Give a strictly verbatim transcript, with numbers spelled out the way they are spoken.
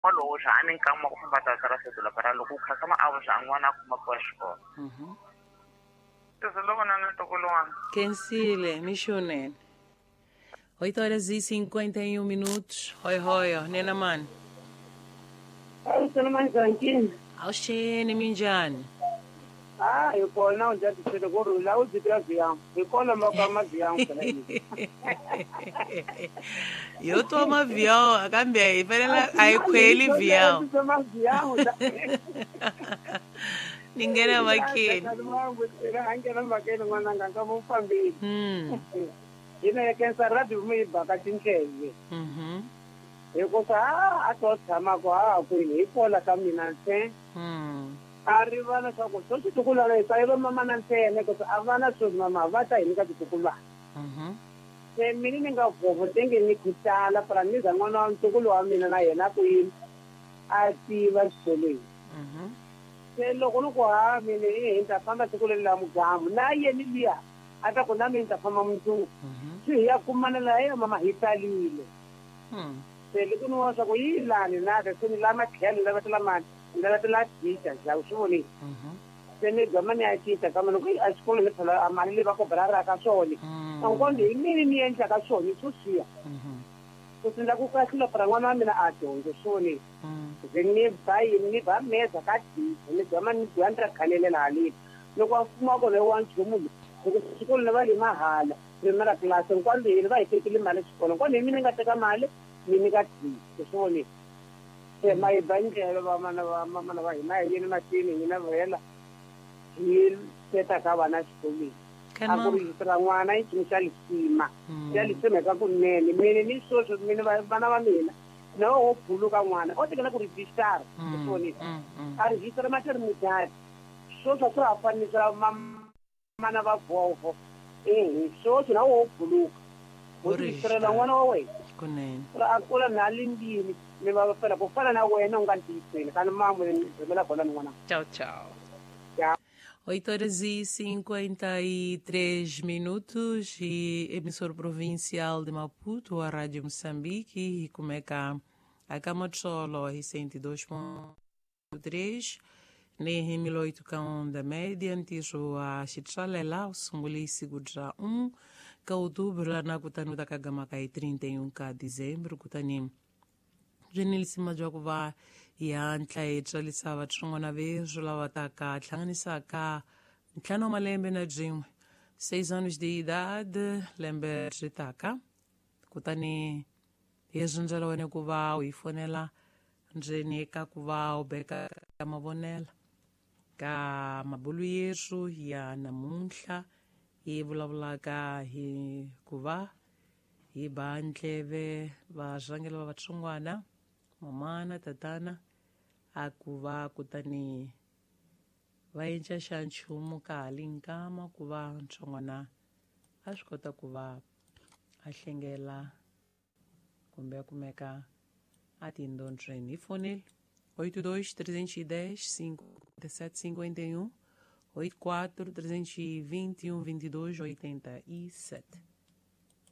loko xa a ni nkama ku famba ta tsala setula para loko u khasama a vo xa n'wana a kuma kwa xikolo Mhm. tiso loko na na tokolo wani Kensile, missionen. oito horas e cinquenta e um minutos. Hoi, hoi, ó, Nena Man. Ai, sono mangianchini. Auxene, minjani. Ah, io poi non già ti vedo con la oggi ti abbiamo. E poi la moca ma abbiamo. Eu tomo avião, cambiei. Aí coelho avião. Ninguém é maquino. Anche non maquino quando anche un bambino. Hum. Ina ya kensa radio mi baka tinkezi. Mhm. E ko sa a to tshama kwa ku ni pola ka mina nse. Hum. Arriva na sa ko to tukula le sa ilo mama na nse ne ko avana so mama vata ini ka tukula. Mhm. Se mini ni nga go go tenge ni kutala para ni za ngwana tukulu wa mina na yena ku yi a ti va sole. Mhm. Se loko no kwa mini hi ta famba tukule la mugamu na yeni liya ata ko na mina ta famba mtu. Mhm. Si ya kumanela ya mama hitalile. Hum. Se le kuno wa ko yilani na ka sini lama khel la batla ma ndala tla tita ja usoni Mhm. se ne gamani a tita kama no a skole le tla amali le ba ko brara ka soni on konde imini ni enja ka soni susia Mhm. ko tsinda ku ka silo para ngwana mina a tongo soni Hum. zinni bai ni ba meza ka ti ne gamani ku andra khalele la ali loko afuma ko le wan chumu ko skole le ba le mahala le mara class on konde le ba itekile mali skole konde imini nga teka mali mini ka ti soni se mai bangelo ba mana ba mana ba ina yini matini ina vela il seta ka bana skole a ku ri tra ngwana i tshali sima ya li tseme ka kunene mene ni so so mene ba bana ba mina no o phulu ka ngwana o tekela ku register soni a register maternidade so so so afani tra mana ba vovo eh so so na o phulu o register la ngwana wa we Kunene. ra kula na limbini me ba fela ko fala na wena ungantisela kana mamu me la kona ngwana Tchau, tchau. ya oito horas e cinquenta e três minutos e emissor provincial de Maputo, a Rádio Moçambique, e como é que a Cama de Solo e cento e dois ponto três, nem mil oito cão da média, antigo a Chitralela, o Sunguli Sigudra um, que outubro lá na Cutanu da Kagamaca e trinta e um de dezembro, Cutanim. Jenilsima Jokuva e a Antla e Tralisava Trongona Vejo, Lavataca, Tlanisaka, Tlano Malembe na Jim, seis anos de idade, Lember Jitaka, Kutani, Yejunjalo Kuvau e Fonela, Jenica Kuvau, Beca Mavonela, Ka Mabuluyejo, e a Namuncha, e Bulavlaga e Kuva, e Bantleve, Vajangela Vachungwana. Mamana, tatana, akuva kutani vaenja xa nchumu ka ha linkama ku va nchongwana a swi kota ku va a hlengela kumbe a kumeka a tindontsweni hi fonele oito dois trezentos e dez cinquenta e sete cinquenta e um oito quatro trezentos e vinte e um vinte e dois oitenta e sete.